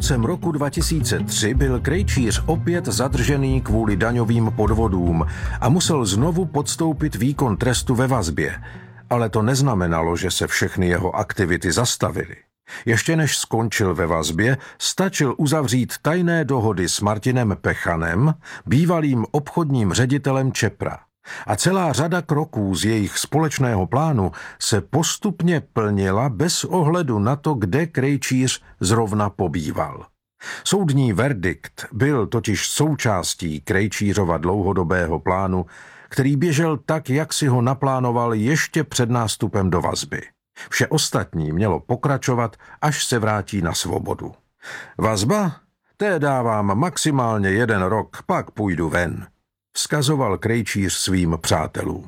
Koncem roku 2003 byl Krejčíř opět zadržený kvůli daňovým podvodům a musel znovu podstoupit výkon trestu ve vazbě. Ale to neznamenalo, že se všechny jeho aktivity zastavily. Ještě než skončil ve vazbě, stačil uzavřít tajné dohody s Martinem Pechanem, bývalým obchodním ředitelem Čepra. A celá řada kroků z jejich společného plánu se postupně plnila bez ohledu na to, kde Krejčíř zrovna pobýval. Soudní verdikt byl totiž součástí Krejčířova dlouhodobého plánu, který běžel tak, jak si ho naplánoval ještě před nástupem do vazby. Vše ostatní mělo pokračovat, až se vrátí na svobodu. Vazba? Té dávám maximálně 1 rok, pak půjdu ven, vzkazoval Krejčíř svým přátelům.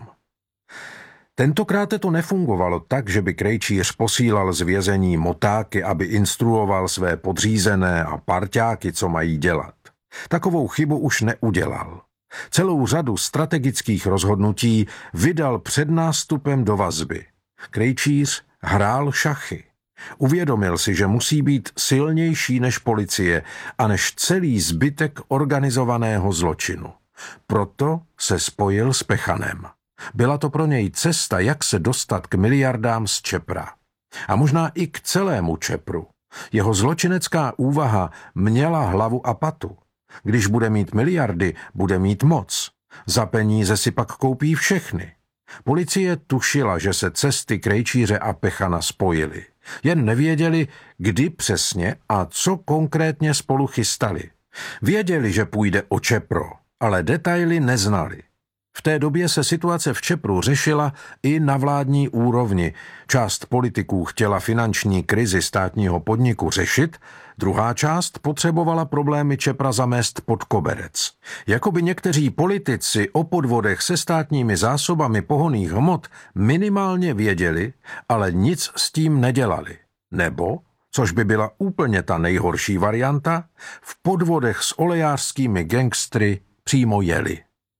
Tentokrát to nefungovalo tak, že by Krejčíř posílal z vězení motáky, aby instruoval své podřízené a parťáky, co mají dělat. Takovou chybu už neudělal. Celou řadu strategických rozhodnutí vydal před nástupem do vazby. Krejčíř hrál šachy. Uvědomil si, že musí být silnější než policie a než celý zbytek organizovaného zločinu. Proto se spojil s Pechanem. Byla to pro něj cesta, jak se dostat k miliardám z Čepra. A možná i k celému Čepru. Jeho zločinecká úvaha měla hlavu a patu. Když bude mít miliardy, bude mít moc. Za peníze si pak koupí všechny. Policie tušila, že se cesty Krejčíře a Pechana spojily. Jen nevěděli, kdy přesně a co konkrétně spolu chystali. Věděli, že půjde o Čepro, ale detaily neznali. V té době se situace v Čepru řešila i na vládní úrovni. Část politiků chtěla finanční krizi státního podniku řešit, druhá část potřebovala problémy Čepra zamést pod koberec. Jakoby někteří politici o podvodech se státními zásobami pohonných hmot minimálně věděli, ale nic s tím nedělali. Nebo, což by byla úplně ta nejhorší varianta, v podvodech s olejářskými gangstry přímo jeli.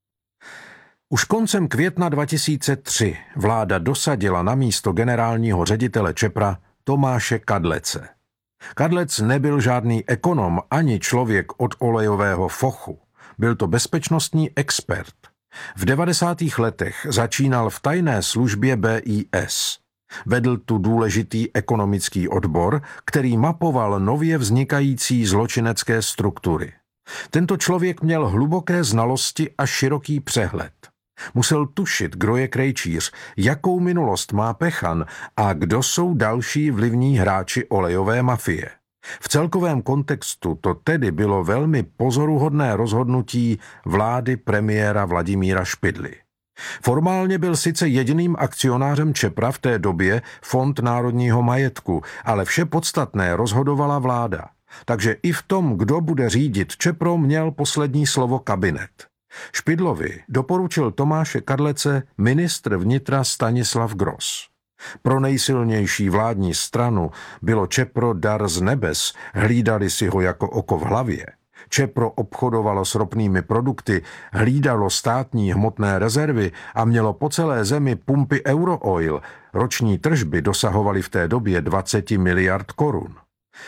Už koncem května 2003 vláda dosadila na místo generálního ředitele Čepra Tomáše Kadlece. Kadlec nebyl žádný ekonom ani člověk od olejového fochu. Byl to bezpečnostní expert. V 90. letech začínal v tajné službě BIS. Vedl tu důležitý ekonomický odbor, který mapoval nově vznikající zločinecké struktury. Tento člověk měl hluboké znalosti a široký přehled. Musel tušit, kdo je Krejčíř, jakou minulost má Pechan a kdo jsou další vlivní hráči olejové mafie. V celkovém kontextu to tedy bylo velmi pozoruhodné rozhodnutí vlády premiéra Vladimíra Špidly. Formálně byl sice jediným akcionářem Čepra v té době Fond národního majetku, ale vše podstatné rozhodovala vláda. Takže i v tom, kdo bude řídit Čepro, měl poslední slovo kabinet. Špidlovi doporučil Tomáše Kadlece ministr vnitra Stanislav Gross. Pro nejsilnější vládní stranu bylo Čepro dar z nebes, hlídali si ho jako oko v hlavě. Čepro obchodovalo s ropnými produkty, hlídalo státní hmotné rezervy a mělo po celé zemi pumpy Eurooil. Roční tržby dosahovaly v té době 20 miliard korun.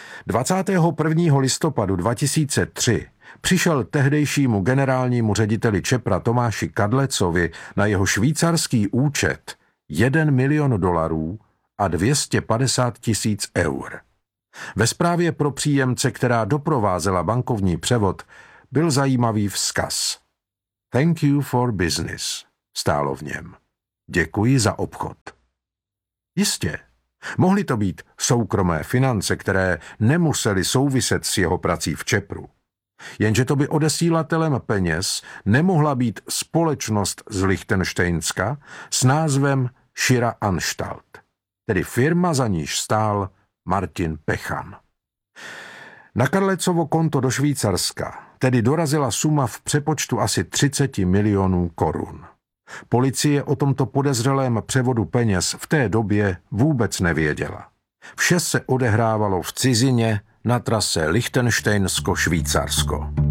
21. listopadu 2003 přišel tehdejšímu generálnímu řediteli Čepra Tomáši Kadlecovi na jeho švýcarský účet $1 milion a 250 000 eur. Ve zprávě pro příjemce, která doprovázela bankovní převod, byl zajímavý vzkaz. Thank you for business, stálo v něm. Děkuji za obchod. Jistě, mohly to být soukromé finance, které nemusely souviset s jeho prací v Čepru. Jenže to by odesílatelem peněz nemohla být společnost z Lichtenštejnska s názvem Schirra Anstalt, tedy firma, za níž stál Martin Pechan. Na Kadlecovo konto do Švýcarska tedy dorazila suma v přepočtu asi 30 milionů korun. Policie o tomto podezřelém převodu peněz v té době vůbec nevěděla. Vše se odehrávalo v cizině na trase Lichtenštejnsko-Švýcarsko.